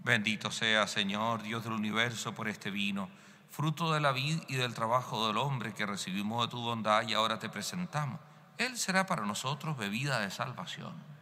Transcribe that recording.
Bendito sea, Señor, Dios del universo, por este vino, fruto de la vid y del trabajo del hombre que recibimos de tu bondad y ahora te presentamos. Él será para nosotros bebida de salvación.